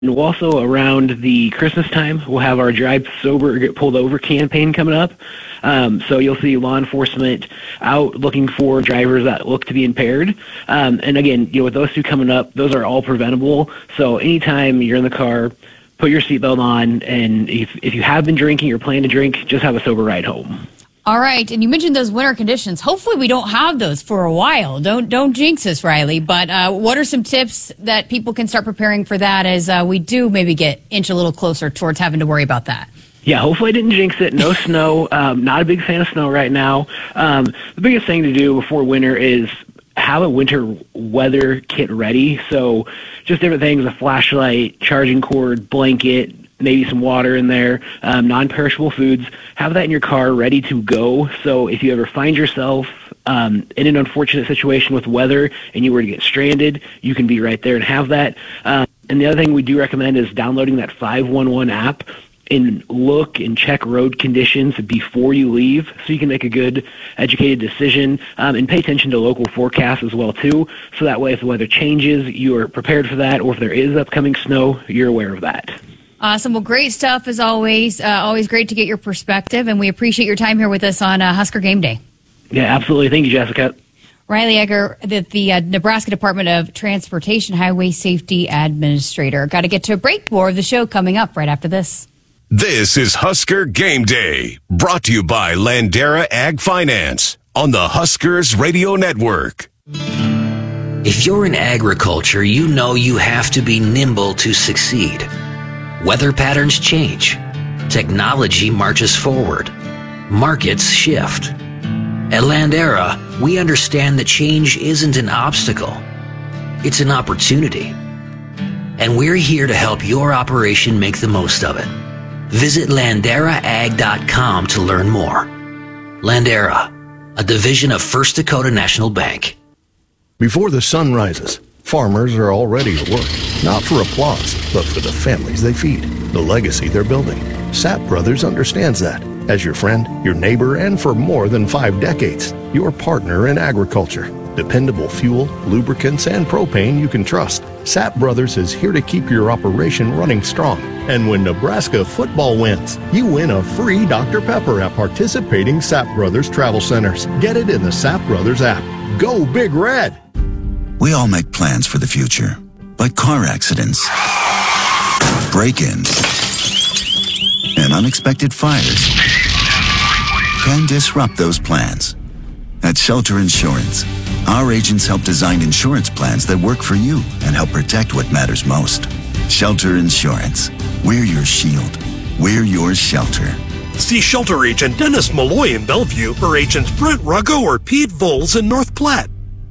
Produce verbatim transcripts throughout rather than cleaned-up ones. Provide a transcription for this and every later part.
And we'll also, around the Christmas time, we'll have our Drive Sober Get Pulled Over campaign coming up. Um, so you'll see law enforcement out looking for drivers that look to be impaired. Um, and again, you know, with those two coming up, those are all preventable. So anytime you're in the car, put your seatbelt on, and if, if you have been drinking or plan to drink, just have a sober ride home. All right, and you mentioned those winter conditions. Hopefully we don't have those for a while. Don't don't jinx us, Riley. But uh, what are some tips that people can start preparing for that as uh, we do maybe get inch a little closer towards having to worry about that? Yeah, hopefully I didn't jinx it. No snow. Um, not a big fan of snow right now. Um, the biggest thing to do before winter is have a winter weather kit ready. So just different things, a flashlight, charging cord, blanket, maybe some water in there, um, non-perishable foods. Have that in your car ready to go. So if you ever find yourself um, in an unfortunate situation with weather and you were to get stranded, you can be right there and have that. Um, and the other thing we do recommend is downloading that five one one app and look and check road conditions before you leave so you can make a good, educated decision, um, and pay attention to local forecasts as well, too. So that way if the weather changes, you are prepared for that, or if there is upcoming snow, you're aware of that. Awesome. Well, great stuff as always. Uh, always great to get your perspective, and we appreciate your time here with us on uh, Husker Game Day. Yeah, absolutely. Thank you, Jessica. Riley Egger, the, the uh, Nebraska Department of Transportation Highway Safety Administrator. Got to get to a break. More of the show coming up right after this. This is Husker Game Day, brought to you by Landera Ag Finance on the Huskers Radio Network. If you're in agriculture, you know you have to be nimble to succeed. Weather patterns change. Technology marches forward. Markets shift. At Landera, we understand that change isn't an obstacle. It's an opportunity. And we're here to help your operation make the most of it. Visit Landera Ag dot com to learn more. Landera, a division of First Dakota National Bank. Before the sun rises, farmers are already at work, not for applause, but for the families they feed, the legacy they're building. Sapp Brothers understands that. As your friend, your neighbor, and for more than five decades, your partner in agriculture. Dependable fuel, lubricants, and propane you can trust. Sapp Brothers is here to keep your operation running strong. And when Nebraska football wins, you win a free Doctor Pepper at participating Sapp Brothers travel centers. Get it in the Sapp Brothers app. Go Big Red! We all make plans for the future, but car accidents, break-ins, and unexpected fires can disrupt those plans. At Shelter Insurance, our agents help design insurance plans that work for you and help protect what matters most. Shelter Insurance. We're your shield. We're your shelter. See Shelter Agent Dennis Malloy in Bellevue or Agents Brent Ruggo or Pete Voles in North Platte.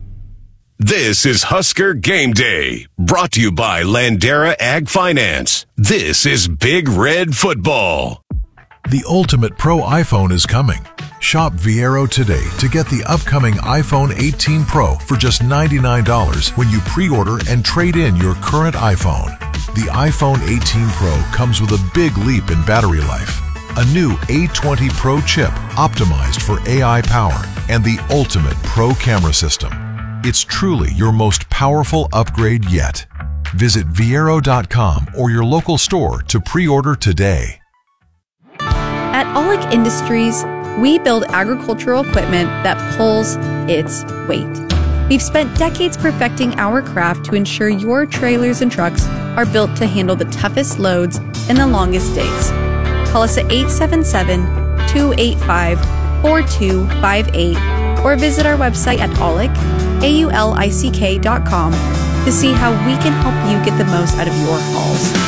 This is Husker Game Day, brought to you by Landera Ag Finance. This is Big Red Football. The ultimate pro iPhone is coming. Shop Viero today to get the upcoming iPhone eighteen Pro for just ninety-nine dollars when you pre-order and trade in your current iPhone. The iPhone eighteen Pro comes with a big leap in battery life, a new A twenty Pro chip optimized for A I power, and the ultimate pro camera system. It's truly your most powerful upgrade yet. Visit Viero dot com or your local store to pre-order today. At Aulick Industries, we build agricultural equipment that pulls its weight. We've spent decades perfecting our craft to ensure your trailers and trucks are built to handle the toughest loads and the longest days. Call us at eight seven seven, two eight five, four two five eight or visit our website at aulick, A U L I C K dot com to see how we can help you get the most out of your hauls.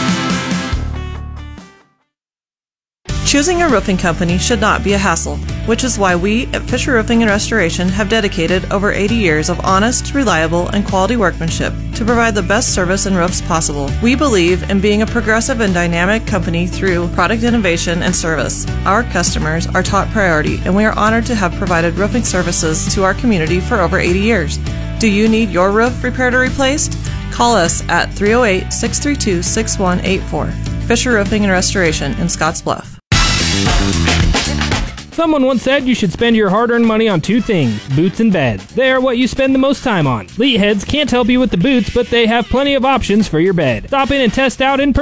Choosing a roofing company should not be a hassle, which is why we at Fisher Roofing and Restoration have dedicated over eighty years of honest, reliable, and quality workmanship to provide the best service and roofs possible. We believe in being a progressive and dynamic company through product innovation and service. Our customers are top priority, and we are honored to have provided roofing services to our community for over eighty years. Do you need your roof repaired or replaced? Call us at three oh eight, six three two, six one eight four. Fisher Roofing and Restoration in Scotts Bluff. Someone once said you should spend your hard-earned money on two things, boots and beds. They are what you spend the most time on. Leatheads can't help you with the boots, but they have plenty of options for your bed. Stop in and test out in person